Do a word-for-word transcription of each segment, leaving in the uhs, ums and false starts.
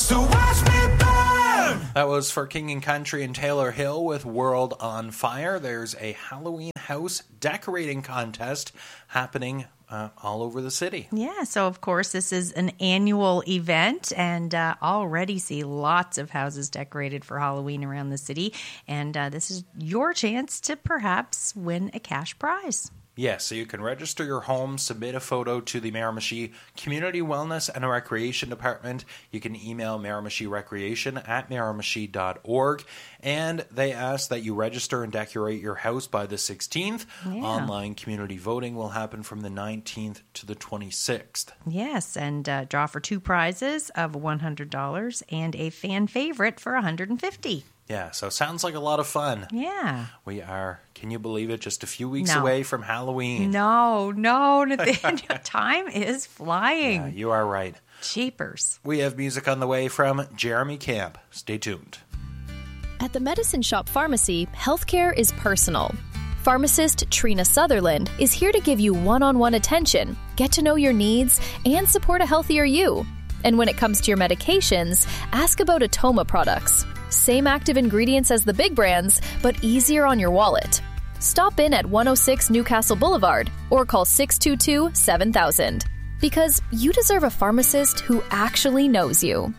So watch me burn. That was for King and Country and Taylor Hill with World on Fire. There's a Halloween house decorating contest happening uh, all over the city. Yeah, so of course this is an annual event, and uh, already see lots of houses decorated for Halloween around the city. And uh, this is your chance to perhaps win a cash prize. Yes, so you can register your home, submit a photo to the Miramichi Community Wellness and Recreation Department. You can email Miramichi Recreation at miramichi dot org. And they ask that you register and decorate your house by the sixteenth. Yeah. Online community voting will happen from the nineteenth to the twenty-sixth. Yes, and uh, draw for two prizes of one hundred dollars and a fan favorite for one hundred fifty dollars. Yeah, so sounds like a lot of fun. Yeah. We are, can you believe it, just a few weeks No. away from Halloween. No, no, Nathaniel, time is flying. Yeah, you are right. Cheapers. We have music on the way from Jeremy Camp. Stay tuned. At the Medicine Shop Pharmacy, healthcare is personal. Pharmacist Trina Sutherland is here to give you one-on-one attention, get to know your needs, and support a healthier you. And when it comes to your medications, ask about Atoma products. Same active ingredients as the big brands, but easier on your wallet. Stop in at one oh six Newcastle Boulevard or call six two two, seven thousand. Because you deserve a pharmacist who actually knows you.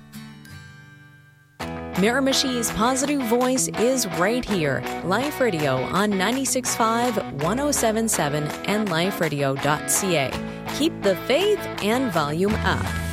Miramichi's positive voice is right here. Life Radio on ninety-six point five, one oh seven point seven and life radio dot c a. Keep the faith and volume up.